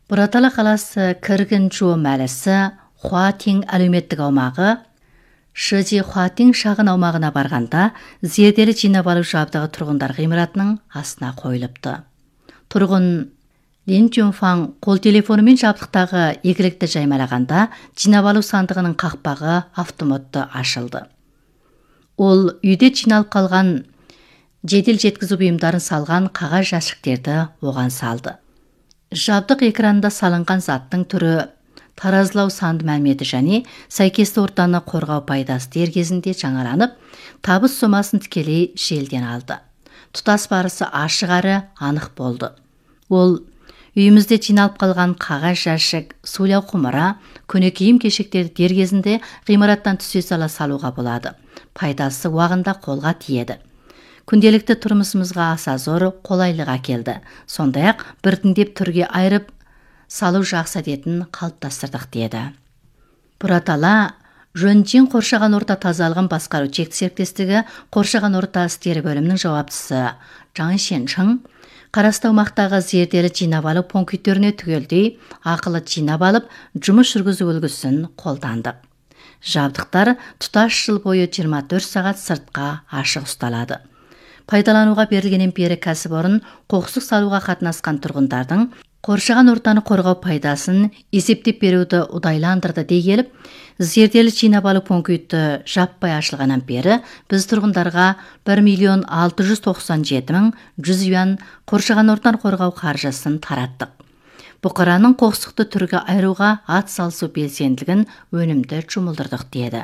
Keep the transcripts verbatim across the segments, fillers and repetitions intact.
Бұратала қаласы Кіргін Жуы мәлісі Хуатин әлеуметтік аумағы Шыжи Хуатин шағын аумағына барғанда зерделі жинап алу жабдығы тұрғындар ғимаратының астына қойылыпты. Тұрғын Лин Чунфан қол телефонымен жабдықтағы игілікті жаймалағанда жинап алу сандығының қақпағы автоматты ашылды. Ол үйде жиналып қалған жедел жеткізу бұйымдарын салған қағаз жәшіктерді оған салды. Жабдық экранында салынған заттың түрі, таразылау санды мәліметі және сәйкесті ортаны қорғау пайдасы дер кезінде жаңаланып, табыс сомасын тікелей желден алды. Тұтас барысы ашық әрі анық болды. Ол үйімізде жиналып қалған қағаз жәшік, сулау құмыра, көне киім-кешектерді дер кезінде ғимараттан түсе сала салуға болады. Пайдасы уағында қолға тиеді. Күнделікті тұрмысымызға аса зор қолайлық әкелді. Сондай-ақ біртіндеп түрге айырып салу жақсы әдетін қалыптастырдық деді. Бұратала Жөнжин қоршаған орта тазалығын басқару шекті серіктестігі қоршаған орта істері бөлімінің жауаптысы Жаң Шеншің қарасты аумақтағы зерделі жинап алу пункттеріне түгелдей ақылы жинап алып, жұмыс жүргізу үлгісін қолдандық. Жабдықтар тұтас жыл бойы жиырма төрт сағат сыртқа ашық ұсталады. Пайдалануға берілгеннен бері кәсіпорын қоқсық салуға қатынасқан тұрғындардың қоршаған ортаны қорғау пайдасын есептеп беруді ұдайландырды дей келіп, зерделі жинап алу пункті жаппай ашылғаннан бері біз тұрғындарға бір миллион алты жүз тоқсан жеті мың жүз юан қоршаған ортаны қорғау қаржысын тараттық. Бұқараның қоқсықты түрге айыруға ат салысу белсенділігін өнімді жұмылдырдық деді.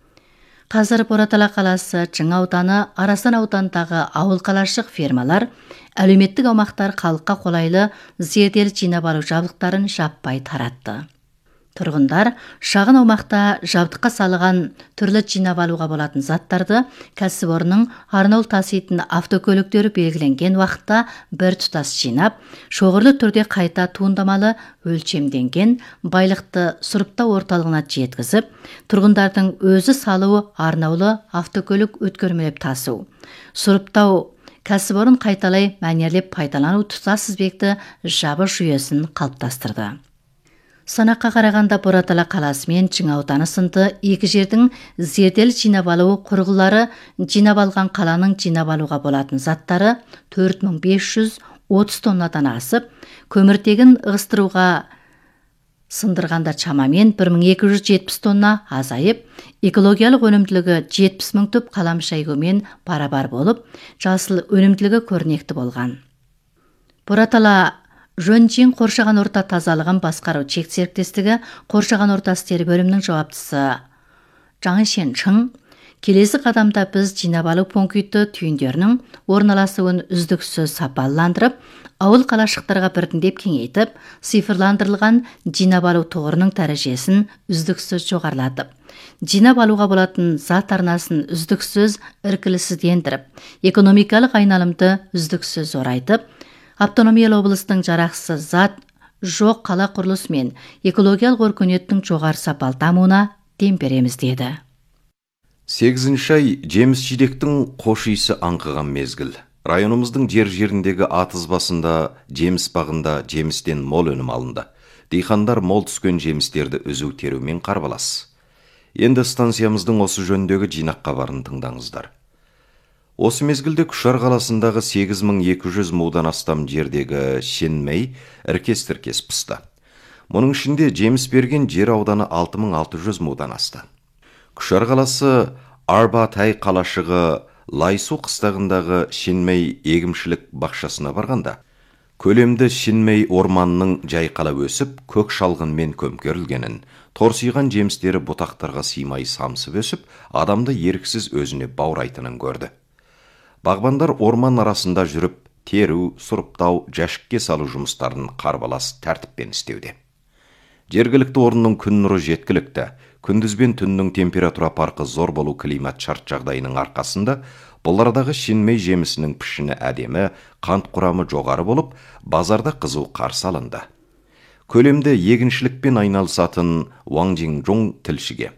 Қазір Бұратала қаласы Жаңа ауданы Арасан аудандағы ауыл қалашық фермалар әлеуметтік аумақтар халыққа қолайлы зерделі жинап алу жабдықтарын жаппай таратты. Тұрғындар шағын аумақта жабдыққа салған түрлі жинап алуға болатын заттарды кәсіпорынның арнаулы таситын автокөліктері белгіленген уақытта бір тұтас жинап, шоғырлы түрде қайта туындамалы өлшемденген байлықты сұрыптау орталығына жеткізіп, тұрғындардың өзі салуы арнаулы автокөлік өткермелеп тасу. Сұрыптау кәсіпорын қайталай мәнерлеп пайдалану тұтас тізбекті жабы жүйесін қалыптастырды. Санаққа қарағанда Бұратала қаласы мен Жаңа ауданы сынды екі жердің зерделі жинап алу құрылғылары жинап алған қаланың жинап алуға болатын заттары төрт мың бес жүз отыз тоннадан асып, көміртегін ығыстыруға сындырғанда шамамен бір мың екі жүз жетпіс тонна азайып, экологиялық өнімділігі жетпіс мың түп қаламша егумен барабар болып, жасыл өнімділігі көрнекті болған. Бұратала Жөнжин қоршаған орта тазалығын басқару шекті серіктестігі қоршаған орта істері бөлімінің жауаптысы Жаң Шеншің келесі қадамда біз жинап алу пункті түйіндерінің орналасуын үздіксіз сапаландырып, ауыл қалашықтарға біртіндеп кеңейтіп, цифрландырылған жинап алу тұғырының дәрежесін үздіксіз жоғарылатып, жинап алуға болатын зат арнасын үздіксіз іркілісіздендіріп, экономикалық айналымды үздіксіз орайтып, автономиялы облыстың жарақсыз зат жоқ қала құрылысы мен экологиялық өркениеттің жоғары сапалы дамуына дем береміз деді. сегізінші ай жеміс жидектің қош иісі аңқыған мезгіл. Районымыздың жер-жеріндегі атыз басында, жеміс бағында жемістен мол өнім алынды. Диқандар мол түскен жемістерді үзу терумен қарбалас. Енді станциямыздың осы жөндегі жинақ хабарын тыңдаңыздар. Осы мезгілде Күшар қаласындағы сегіз мың екі жүз мудан астам жердегі Шенмей іркес-тіркес пысты. Мұның ішінде жеміс берген жер ауданы алты мың алты жүз мудан асты. Күшар қаласы Арба-тай қалашығы Лайсу қыстағындағы Шенмей егімшілік бақшасына барғанда, көлемді Шенмей орманның жайқала өсіп, көк шалғынмен көмкерілгенін, торсиған жемістері бұтақтарға симай самсып өсіп, адамды еріксіз өзіне баурайтынын көрді. Бағбандар орман арасында жүріп, теру, сұрыптау, жәшікке салу жұмыстарын қарбалас тәртіппен істеуде. Жергілікті орынның күн нұры жеткілікті, күндіз бен түннің температура парқы зор болу климат шарт жағдайының арқасында, бұлардағы Шенмей жемісінің пішіні әдемі, қант құрамы жоғары болып, базарда қызу қарсы алынды. Көлемді егіншілікпен айналысатын Уаң Жинжоң тілшіге: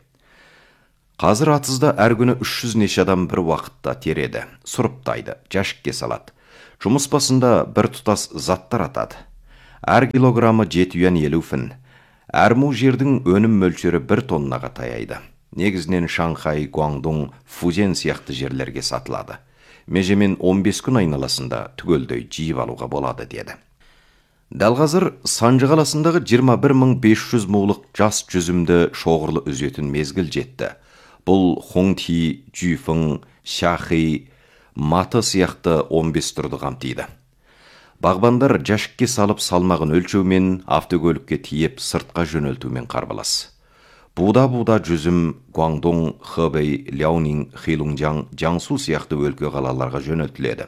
қазір атызда әр күні үш жүз неше адам бір уақытта тереді, сұрыптайды, жәшікке салады. Жұмыс басында бір тұтас заттар атады. әр килограммы жеті юань елу фін. Әр му жердің өнім мөлшері бір тоннаға таяйды. Негізінен Шанхай, Гуандун, Фузен сияқты жерлерге сатылады. Межемен он бес күн айналасында түгелдей жиып алуға болады деді. Дәл қазір Санжы қаласындағы жиырма бір мың бес жүз мулық жас жүзімді шоғырлы үзетін мезгіл жетті. Бұл Хоңти, Жүйфің, Шахи, Маты сияқты он бес түрді қамтиды. Бағбандар жәшікке салып салмағын өлшеумен, автокөлікке тиеп сыртқа жөнелтумен қарбалас. Буда-буда жүзім Гуандун, Хэбэй, Ляонин, Хэйлунжан, Жансу сияқты өлке қалаларға жөнелтіледі.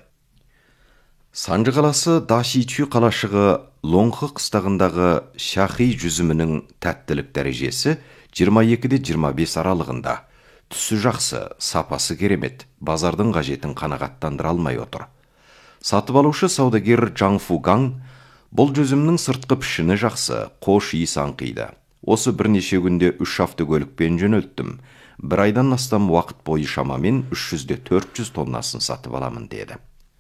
Санжы қаласы Дашичу қалашығы Лоңқы қыстағындағы Шахи жүзімінің тәттілік дәрежесі жиырма екі жиырма бес аралығында. Түсі жақсы, сапасы керемет, базардың қажетін қанағаттандыра алмай отыр. Сатып алушы саудагер Жаң Фугаң, бұл жүзімнің сыртқы пішіні жақсы, қош иіс аңқиды. Осы бірнеше күнде үш автокөлікпен жөнелттім. Бір айдан астам уақыт бойы шамамен үш жүзден төрт жүз тоннасын сатып аламын деді.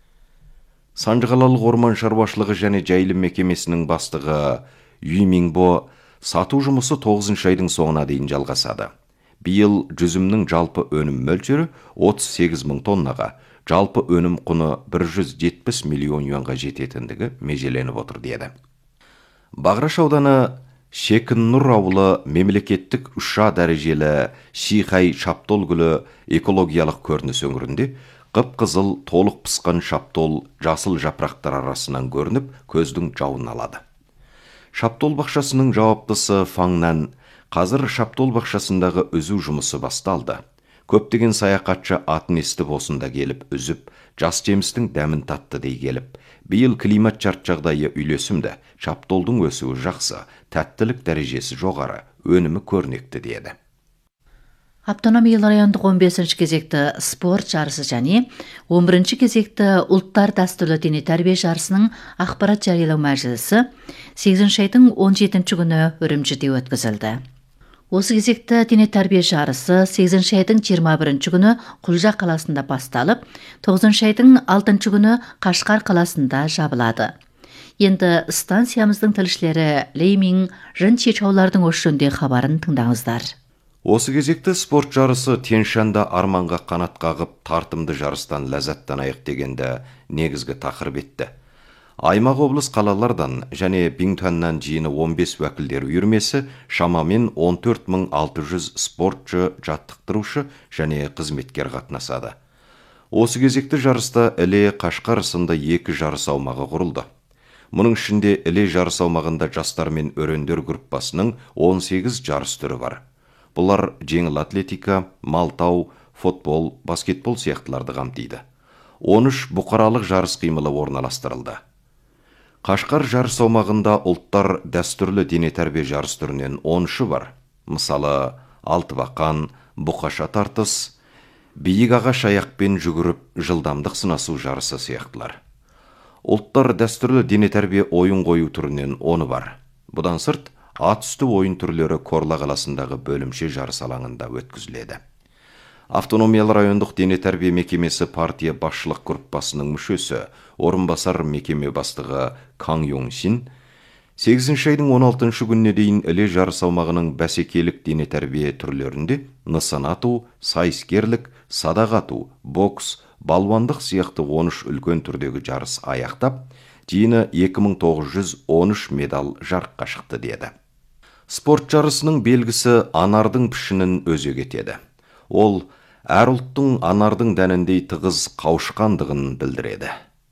Санжы қалалық орман шаруашылығы және жайылым мекемесінің бастығы Үй Минбо сату жұмысы тоғызыншы айдың соңына дейін жалғасады. Биыл жүзімнің жалпы өнім мөлшері отыз сегіз мың тоннаға, жалпы өнім құны бір жүз жетпіс миллион юанға жететіндігі межеленіп отыр деді. Бағраш ауданы Шекін-Нұр ауылы мемлекеттік үш А дәрежелі Шихай шаптол гүлі экологиялық көрініс өңірінде қып-қызыл толық пысқан шаптол жасыл жапырақтар арасынан көрініп, көздің жауын алады. Шаптол бақшасының жауаптысы Фаңнан қазір шаптол бақшасындағы үзу жұмысы басталды. Көптеген саяхатшы атын естіп осында келіп үзіп, жас жемістің дәмін татты дей келіп, биыл климат шарт жағдайы үйлесімді, шаптолдың өсуі жақсы, тәттілік дәрежесі жоғары, өнімі көрнекті деді. Автономиялы райондық он бесінші кезекті спорт жарысы және он бірінші кезекті ұлттар дәстүрлі дене тәрбие жарысының ақпарат жариялау мәжілісі сегізінші айдың он жетінші күні Үрімжіде өткізілді. Осы кезекті дене тәрбие жарысы сегізінші айдың жиырма бірінші күні Құлжа қаласында басталып, тоғызыншы айдың алтыншы күні Қашқар қаласында жабылады. Енді станциямыздың тілшілері Леймин Жын Чечаулардың осы жөнде хабарын тыңдаңыздар. Осы кезекті спорт жарысы Тянь-Шанда арманға қанат қағып, тартымды жарыстан ләззаттанайық дегенді негізгі тақырып етті. Аймақ облыс қалалардан және Биңтуаннан жиыны он бес уәкілдер үйірмесі шамамен он төрт мың алты жүз спортшы, жаттықтырушы және қызметкер қатынасады. Осы кезекті жарыста Іле, Қашқар сынды екі жарыс аумағы құрылды. Мұның ішінде Іле жарыс аумағында жастар мен өрендер группасының он сегіз жарыс түрі бар. Бұлар жеңіл атлетика, малтау, футбол, баскетбол сияқтыларды қамтиды. он үш бұқаралық жарыс қимылы орналастырылды. Қашқар жарыс аумағында ұлттар дәстүрлі дене тәрбие жарыс түрінен он үші бар. Мысалы, алтыбақан, бұқаша тартыс, биік ағаш аяқпен жүгіріп, жылдамдық сынасу жарысы сияқтылар. Ұлттар дәстүрлі дене тәрбие ойын қою түрінен оны бар. Бұдан сырт, ат үсті ойын түрлері Корла қаласындағы бөлімше жарыс алаңында өткізіледі. Автономиялы райондық дене тәрбие мекемесі партия басшылық группасының мүшесі, орынбасар мекеме бастығы Каң Йоңсин, сегізінші айдың он алтыншы күніне дейін Іле жарыс аумағының бәсекелік дене тәрбие түрлерінде нысан ату, сайыскерлік, садақ ату, бокс, балуандық сияқты он үш үлкен түрдегі жарыс аяқтап, жиыны екі мың тоғыз жүз он үш медал жарыққа шықты деді. Спорт жарысының белгісі анардың пішінін өзек етеді. Ол әр ұлттың анардың дәніндей тығыз қауышқандығын білдіреді.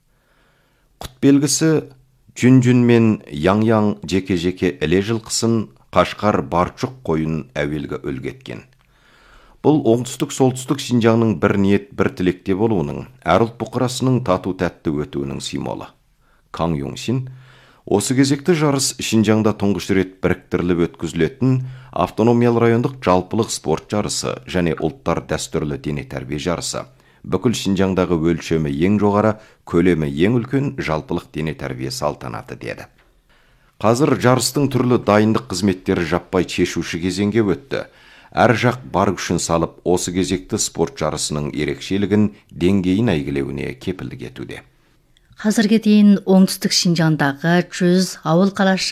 Құт белгісі жүн-жүн мен яң-яң жеке-жеке Іле жылқысын, Қашқар барчық қойын әуелгі үлгеткен. Бұл оңтүстік-солтүстік Шинжаңның бір ниет, бір тілекте болуының, әр ұлт бұқарасының тату-тәтті өтуінің символы. Каң Йоңсин, осы кезекті жарыс Шинжаңда тұңғыш рет біріктіріліп өткізілетін автономиялы райондық жалпылық спорт жарысы және ұлттар дәстүрлі дене тәрбие жарысы. Бүкіл Шинжаңдағы өлшемі ең жоғары, көлемі ең үлкен жалпылық дене тәрбие салтанаты деді. Қазір жарыстың түрлі дайындық қызметтері жаппай шешуші кезеңге өтті. Әр жақ бар күшін салып, осы кезекті спорт жарысының ерекшелігін, деңгейін әйгілеуіне кепілдік етуде. Қазірге дейін оңтүстік Шинжаңдағы жүз ауыл қалашы